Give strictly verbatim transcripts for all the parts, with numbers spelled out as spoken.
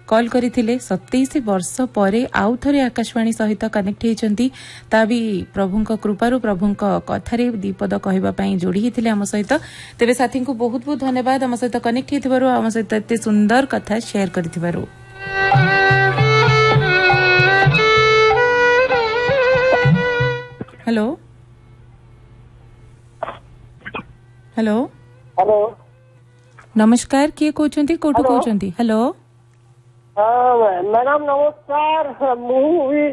Call करथिले सतैश वर्ष परे आउ थरे आकाशवाणी सहित कनेक्ट होइचंती ता भी प्रभुंक कृपारु प्रभुंक कथारे दीपद कहबा पई जोड़ी हिथिले हम सहित तेबे साथी को बहुत बहुत धन्यवाद हम सहित कनेक्ट हिथिबारु हम सहित एते सुंदर कथा शेयर करथिबारु। हेलो हेलो हेलो नमस्कार किए कहते कोठू कहते हेलो मैडम नमस्कार मुझे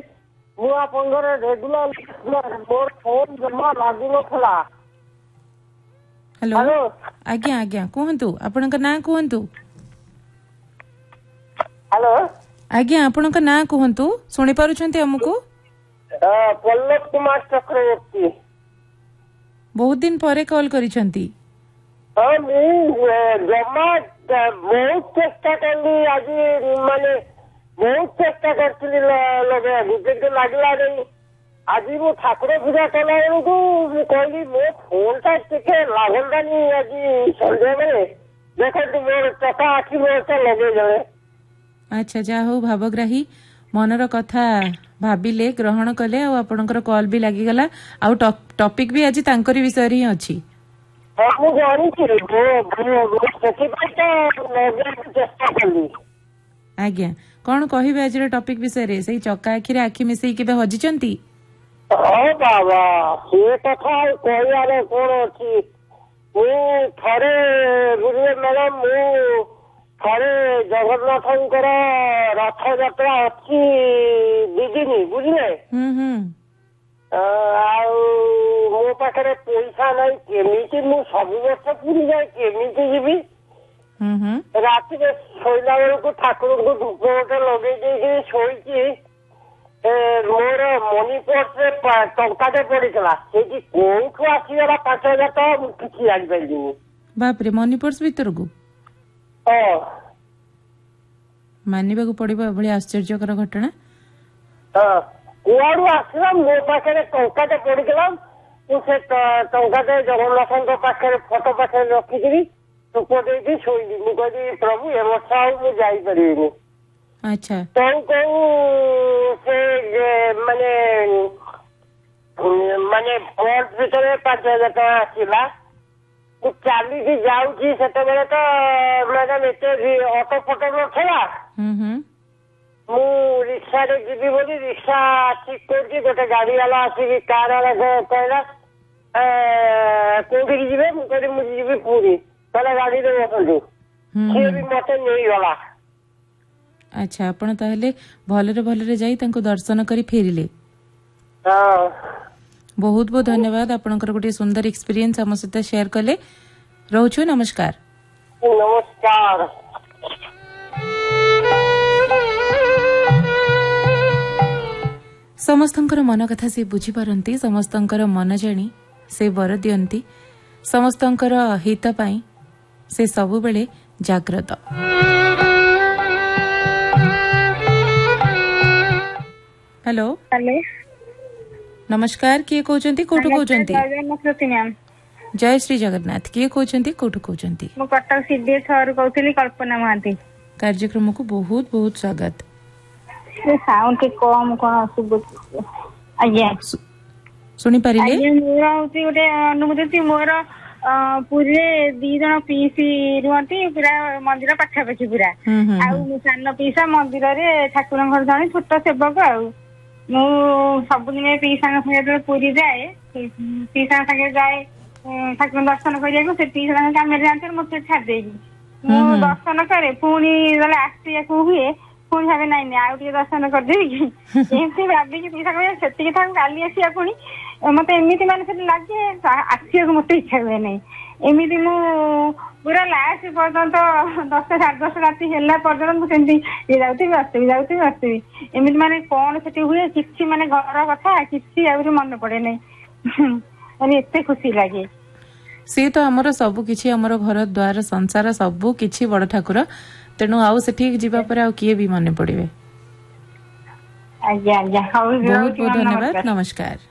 रेगुलर मोर फोन जमा लागू नखला। हेलो आज्ञा आज्ञा कहतु आपण ना कहतु हेलो आज्ञा आपण ना कहतु शुणी पारुछंती हमकु पल्लव कुमार चक्रवर्ती बहुत दिन परे कॉल करिछंती। हाँ जमा बहुत चेष्टा कली आज माने बहुत चेष्टा करती लगे लगला नहीं आज मु ठाकुर पूजा कला बेलू कहली मो फोन टा टे लागंतानी आज संध्या बेले देखते मोर चका आखि मोर लगे जाए। अच्छा जा हो भावग्राही मनर कथा भाविले ग्रहण कले आ आपनकर कॉल भी लागि गला आ टॉपिक भी आज तांकरी विषय रे अछि। हां मु जानि छी वो वो सखी पाटा लगे चेष्टा कली। आज्ञा कोन कहिबे आज रे टॉपिक विषय रे सही चक्का आखि रे आखि मिसई केबे हजिचंती। ओ बाबा से कथा कहयारे कोन अछि मु थरे गुरुए मैडम मु थरे जगन्नाथंकर रथ यात्रा अच्छी दिदिनी बुझले मो पाखे पैसा नहीं केमी मु सब वर्ष पूरी जाए केमी जी राति शोला बेलू ठाकुर को धूप गोटे लगे शोची मोर मनी पर्स टंकाटे पड़ा से कौटू आसगला पांच हजार टका किसी जापारि बाप रे मनी पर्स भीतर को मानवा को पड़े भाई आश्चर्यकर घटना कुआड़ू आसला मो पाखे टंकाटे पड़ा से टंकाटे जगन्नाथ पाखे फोटो पाखे रखिकी टुप दे शोली मुझे प्रभु ए वर्ष आईपारि। अच्छा कौ कौ से माने माने पर्स भीतर पांच हजार टका आसला चलिकी जाऊँगी से तो मैडम एत अटो फटो नथला मु रिक्शा रे जीवी बोली रिक्शा ठीक कर गोटे गाड़ी वाला आसिक कार वाला कहला कौटी जी मुझे मुझे जी पूरी कहला गाड़ी रे बसतु सी भी मत नहीं गला। अच्छा आपण ताहले भलरे भलरे जाई तांको दर्शन करी फेरिले। हां बहुत बहुत धन्यवाद आपनकर गोटे सुंदर एक्सपीरियंस हम सहित शेयर कले रहउछु नमस्कार। नमस्कार। समस्तंकर मन कथा से बुझी पारंती समस्तंकर मन जानी से वर दियंती समस्तंकर हित पाई से सबु बेले जाग्रत। हेलो हेलो नमस्कार किए कहते कोठू कहते जय श्री जगन्नाथ किए कहते कोठू कहते मु कटक सीडीए छर कहतली कल्पना महांती कार्यक्रम को बहुत बहुत स्वागत। से साउंड के कम कोन सुबु आज्ञा सुनी पारिले आज्ञा मोर होती गोटे अनुभूति मोर पुरी दी जन पीसी रुहती पूरा मंदिर पाखापाखि पूरा आउ सान पीसा मंदिर रे ठाकुर घर जन छोट सेवक आउ मु सबुदिन पीसा संगे पुरी जाए पीसा संगे जाए ठाकुर दर्शन करिया से पीसा कम मत छाड़ दे मु दर्शन करे पुणी आसिया हुए पुणी भावे नाई आउ टे दर्शन करदेवी एमती भाविकी पीसा से काली आसिया पुणी मत एमती माने लगे आसिया मत इच्छा हुए ना एमती मु पूरा लास्ट पर्यंत दस साढ़े दस राति है पर्यटन मुझे जाऊँगी आसवी जाऊँगी आसवी एमती माने कौन से हुए कि माने घर कथा कि मन पड़े ना माने एते खुशी लगे सी तो आमर सबु किछि आमर घर द्वार संसार सबु किछि बड़ ठाकुर तेणु आउ सेठी जीवा पर आउ किए भी मन पड़े। आज्ञा आज्ञा बहुत बहुत धन्यवाद नमस्कार।